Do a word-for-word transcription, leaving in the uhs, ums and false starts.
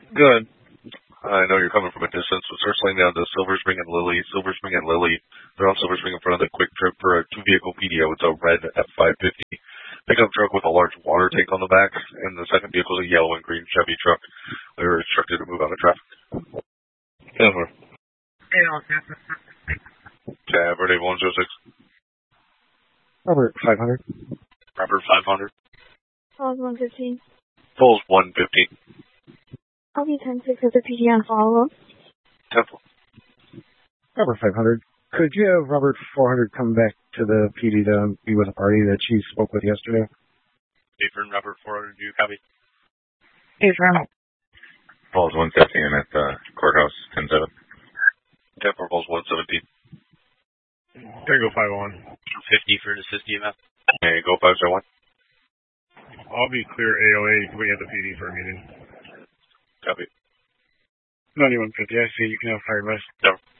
Good. I know you're coming from a distance, but circling down to Silver Spring and Lily. Silver Spring and Lily. They're on Silver Spring in front of the Quick Trip for a two-vehicle P D O. It's a red F five fifty pickup truck with a large water tank on the back, and the second vehicle is a yellow and green Chevy truck. They were instructed to move out of traffic. Denver. Tab, Verde one zero six. Robert, five hundred. Robert, five hundred. Falls one fifteen. Falls one fifteen. I'll be ten six at the P D on follow-up. Temple. Robert, five hundred. Could you have Robert, four hundred, come back to the P D to be with a party that she spoke with yesterday? Apron, Robert, four hundred, do you copy? Apron. Falls one fifteen at the courthouse, ten seven. Temple, Falls one seventeen. Tango five oh one. fifty for an assist E M F. Okay, go five oh one. I'll be clear A O A waiting at the P D for a meeting. Copy. ninety-one fifty, I see. You can have fire west. Temple.